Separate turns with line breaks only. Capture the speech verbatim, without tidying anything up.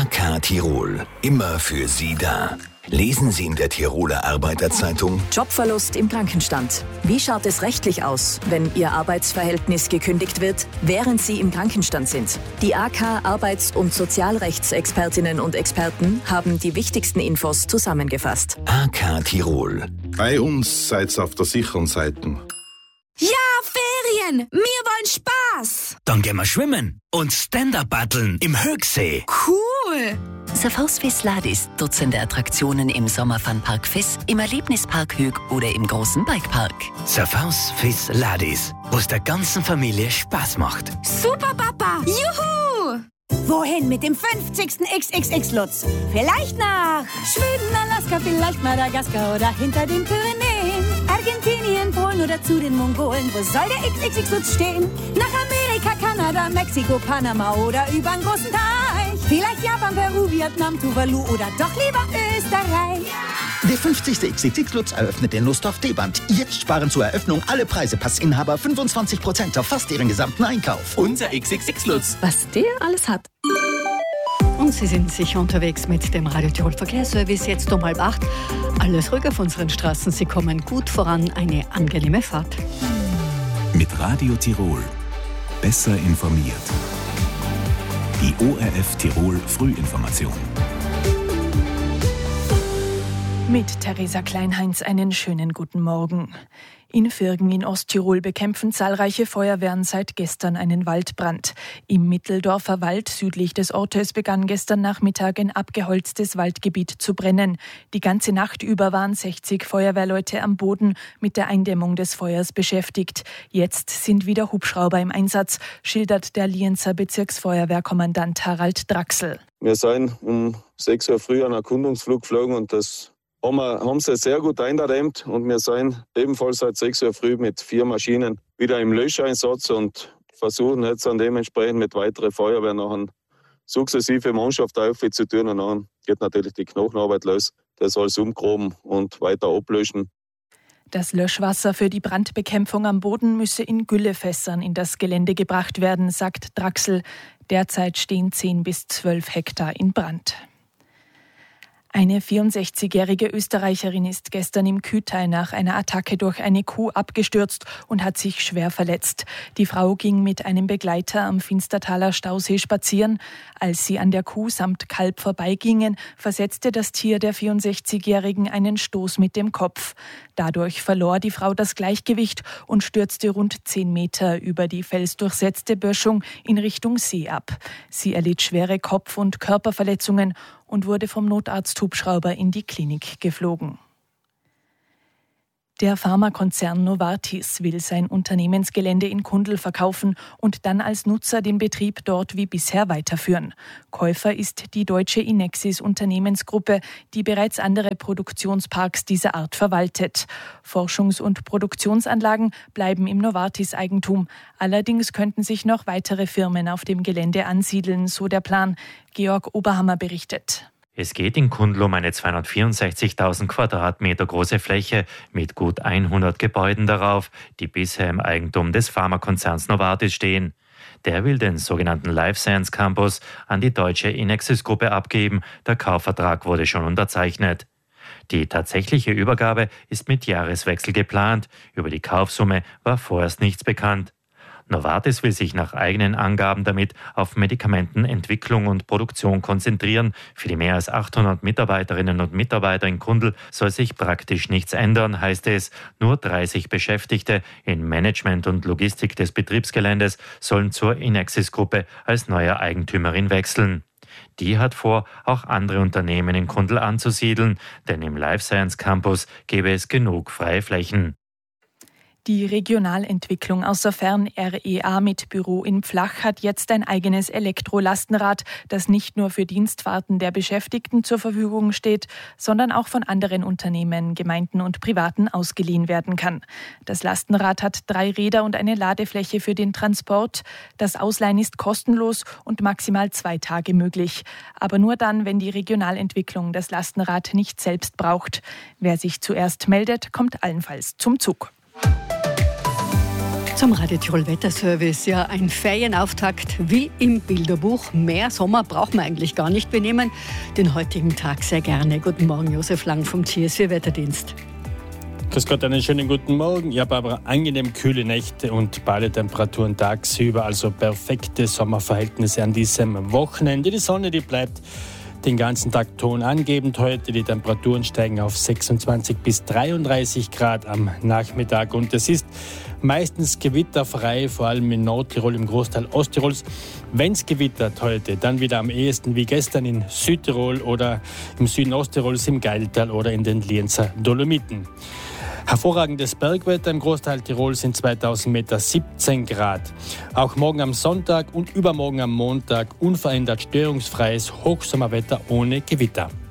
K Tirol, immer für Sie da. Lesen Sie in der Tiroler Arbeiterzeitung:
Jobverlust im Krankenstand. Wie schaut es rechtlich aus, wenn Ihr Arbeitsverhältnis gekündigt wird, während Sie im Krankenstand sind? Die A K Arbeits- und Sozialrechtsexpertinnen und Experten haben die wichtigsten Infos zusammengefasst.
A K Tirol.
Bei uns seid's auf der sicheren Seite.
Ja, Ferien! Wir wollen Spaß!
Dann gehen wir schwimmen und Stand-Up-Paddeln im Höchsee.
Cool!
Surfaus Fis Ladis, Dutzende Attraktionen im Sommerfunpark Fis, im Erlebnispark Hög oder im großen Bikepark.
Surfaus Fis Ladis, wo es der ganzen Familie Spaß macht.
Super, Papa! Juhu!
Wohin mit dem fünfzigsten X X X-Lutz? Vielleicht nach Schweden, Alaska, vielleicht Madagaskar oder hinter den Pyrenäen. Argentinien, Polen oder zu den Mongolen. Wo soll der X X X-Lutz stehen? Nach Amerika, Kanada, Mexiko, Panama oder übern großen Teich. Vielleicht Japan, Peru, Vietnam, Tuvalu oder doch lieber Österreich.
Der fünfzigste X X X-Lutz eröffnet den Lusthof D-Band. Jetzt sparen zur Eröffnung alle Preisepassinhaber fünfundzwanzig Prozent auf fast ihren gesamten Einkauf.
Unser X X X-Lutz.
Was der alles hat.
Und Sie sind sicher unterwegs mit dem Radio Tirol Verkehrsservice, jetzt um halb acht. Alles ruhig auf unseren Straßen. Sie kommen gut voran. Eine angenehme Fahrt.
Mit Radio Tirol. Besser informiert. Die O R F Tirol Frühinformation.
Mit Theresa Kleinheinz einen schönen guten Morgen. In Virgen in Osttirol bekämpfen zahlreiche Feuerwehren seit gestern einen Waldbrand. Im Mitteldorfer Wald südlich des Ortes begann gestern Nachmittag ein abgeholztes Waldgebiet zu brennen. Die ganze Nacht über waren sechzig Feuerwehrleute am Boden mit der Eindämmung des Feuers beschäftigt. Jetzt sind wieder Hubschrauber im Einsatz, schildert der Lienzer Bezirksfeuerwehrkommandant Harald Draxl.
Wir sind um sechs Uhr früh einen Erkundungsflug geflogen und das haben, wir, haben sie sehr gut eingedämmt. Und wir sind ebenfalls seit sechs Uhr früh mit vier Maschinen wieder im Löscheinsatz und versuchen jetzt dann dementsprechend mit weiteren Feuerwehren noch eine sukzessive Mannschaft aufzutun. Und dann geht natürlich die Knochenarbeit los. Das alles umgraben und weiter ablöschen.
Das Löschwasser für die Brandbekämpfung am Boden müsse in Güllefässern in das Gelände gebracht werden, sagt Draxl. Derzeit stehen zehn bis zwölf Hektar in Brand. Eine vierundsechzigjährige Österreicherin ist gestern im Kühtai nach einer Attacke durch eine Kuh abgestürzt und hat sich schwer verletzt. Die Frau ging mit einem Begleiter am Finstertaler Stausee spazieren. Als sie an der Kuh samt Kalb vorbeigingen, versetzte das Tier der vierundsechzigjährigen einen Stoß mit dem Kopf. Dadurch verlor die Frau das Gleichgewicht und stürzte rund zehn Meter über die felsdurchsetzte Böschung in Richtung See ab. Sie erlitt schwere Kopf- und Körperverletzungen und wurde vom Notarzthubschrauber in die Klinik geflogen. Der Pharmakonzern Novartis will sein Unternehmensgelände in Kundl verkaufen und dann als Nutzer den Betrieb dort wie bisher weiterführen. Käufer ist die deutsche Inexis Unternehmensgruppe, die bereits andere Produktionsparks dieser Art verwaltet. Forschungs- und Produktionsanlagen bleiben im Novartis-Eigentum. Allerdings könnten sich noch weitere Firmen auf dem Gelände ansiedeln, so der Plan. Georg Oberhammer berichtet.
Es geht in Kundl um eine zweihundertvierundsechzigtausend Quadratmeter große Fläche mit gut hundert Gebäuden darauf, die bisher im Eigentum des Pharmakonzerns Novartis stehen. Der will den sogenannten Life Science Campus an die deutsche Inexis-Gruppe abgeben. Der Kaufvertrag wurde schon unterzeichnet. Die tatsächliche Übergabe ist mit Jahreswechsel geplant. Über die Kaufsumme war vorerst nichts bekannt. Novartis will sich nach eigenen Angaben damit auf Medikamentenentwicklung und Produktion konzentrieren. Für die mehr als achthundert Mitarbeiterinnen und Mitarbeiter in Kundl soll sich praktisch nichts ändern, heißt es. Nur dreißig Beschäftigte in Management und Logistik des Betriebsgeländes sollen zur Inexis-Gruppe als neuer Eigentümerin wechseln. Die hat vor, auch andere Unternehmen in Kundl anzusiedeln, denn im Life Science Campus gäbe es genug freie Flächen.
Die Regionalentwicklung außer Fern R E A mit Büro in Pflach hat jetzt ein eigenes Elektrolastenrad, das nicht nur für Dienstfahrten der Beschäftigten zur Verfügung steht, sondern auch von anderen Unternehmen, Gemeinden und Privaten ausgeliehen werden kann. Das Lastenrad hat drei Räder und eine Ladefläche für den Transport. Das Ausleihen ist kostenlos und maximal zwei Tage möglich. Aber nur dann, wenn die Regionalentwicklung das Lastenrad nicht selbst braucht. Wer sich zuerst meldet, kommt allenfalls zum Zug.
Zum Radio Tirol Wetterservice. Ja, ein Ferienauftakt wie im Bilderbuch. Mehr Sommer braucht man eigentlich gar nicht. Wir nehmen den heutigen Tag sehr gerne. Guten Morgen, Josef Lang vom T S V Wetterdienst.
Grüß Gott, einen schönen guten Morgen. Ja, Barbara, angenehm kühle Nächte und Badetemperaturen tagsüber, also perfekte Sommerverhältnisse an diesem Wochenende. Die Sonne, die bleibt den ganzen Tag tonangebend heute. Die Temperaturen steigen auf sechsundzwanzig bis dreiunddreißig Grad am Nachmittag und es ist meistens gewitterfrei, vor allem in Nordtirol, im Großteil Osttirols. Wenn es gewittert heute, dann wieder am ehesten wie gestern in Südtirol oder im Süden Osttirols, im Geiltal oder in den Lienzer Dolomiten. Hervorragendes Bergwetter im Großteil Tirols sind zweitausend Meter, siebzehn Grad. Auch morgen am Sonntag und übermorgen am Montag unverändert störungsfreies Hochsommerwetter ohne Gewitter.